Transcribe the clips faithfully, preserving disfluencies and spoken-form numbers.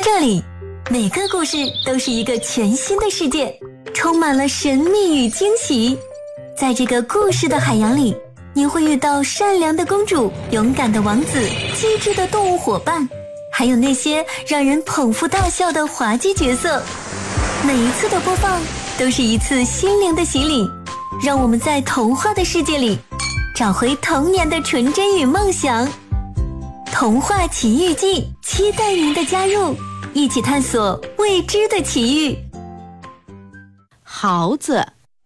这里，每个故事都是一个全新的世界，充满了神秘与惊喜。在这个故事的海洋里，你会遇到善良的公主、勇敢的王子、机智的动物伙伴，还有那些让人捧腹大笑的滑稽角色。每一次的播放都是一次心灵的洗礼，让我们在童话的世界里找回童年的纯真与梦想。童话奇遇记，期待您的加入，一起探索未知的奇遇。 耗子。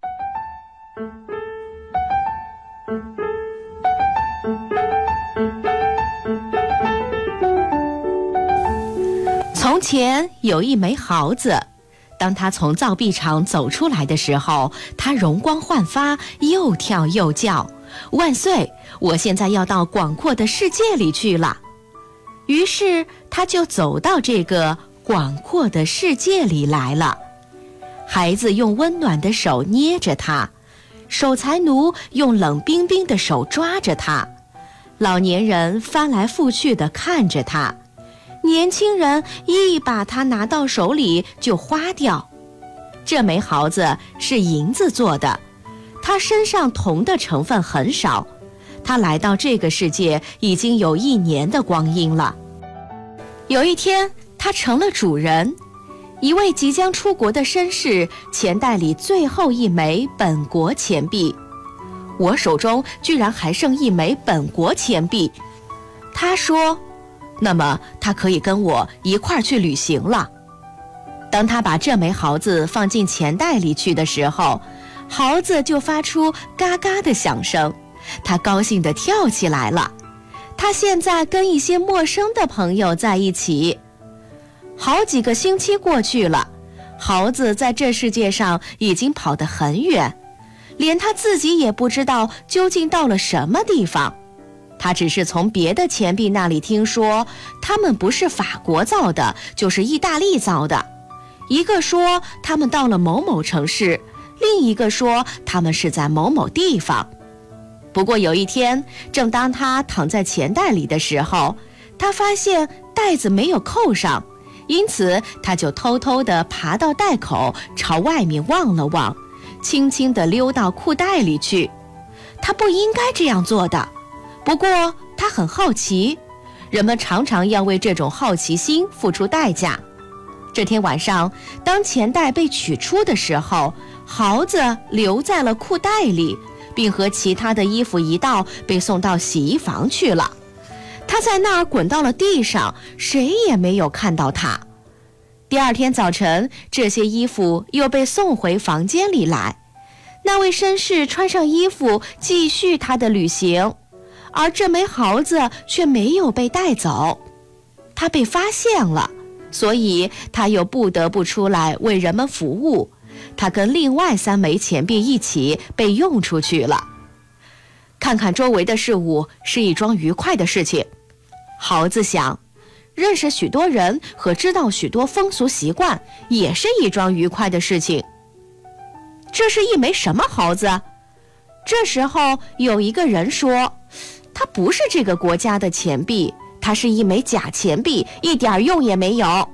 从前有一枚耗子，当它从造币厂走出来的时候，它容光焕发，又跳又叫，万岁，我现在要到广阔的世界里去了。于是他就走到这个广阔的世界里来了。孩子用温暖的手捏着他，守财奴用冷冰冰的手抓着他，老年人翻来覆去地看着他，年轻人一把它拿到手里就花掉。这枚耗子是银子做的，它身上铜的成分很少，它来到这个世界已经有一年的光阴了。有一天，它成了主人，一位即将出国的绅士钱袋里最后一枚本国钱币，我手中居然还剩一枚本国钱币。他说，那么他可以跟我一块儿去旅行了。当他把这枚耗子放进钱袋里去的时候，耗子就发出嘎嘎的响声，他高兴地跳起来了。他现在跟一些陌生的朋友在一起。好几个星期过去了，耗子在这世界上已经跑得很远，连他自己也不知道究竟到了什么地方。他只是从别的钱币那里听说，他们不是法国造的，就是意大利造的。一个说他们到了某某城市，另一个说他们是在某某地方。不过有一天，正当他躺在钱袋里的时候，他发现袋子没有扣上，因此他就偷偷地爬到袋口，朝外面望了望，轻轻地溜到裤袋里去。他不应该这样做的，不过他很好奇，人们常常要为这种好奇心付出代价。这天晚上，当钱袋被取出的时候，耗子留在了裤袋里，并和其他的衣服一道被送到洗衣房去了。他在那儿滚到了地上，谁也没有看到他。第二天早晨，这些衣服又被送回房间里来。那位绅士穿上衣服继续他的旅行，而这枚耗子却没有被带走。他被发现了，所以他又不得不出来为人们服务。他跟另外三枚钱币一起被用出去了。看看周围的事物是一桩愉快的事情，耗子想，认识许多人和知道许多风俗习惯也是一桩愉快的事情。这是一枚什么耗子？这时候有一个人说，它不是这个国家的钱币，它是一枚假钱币，一点用也没有。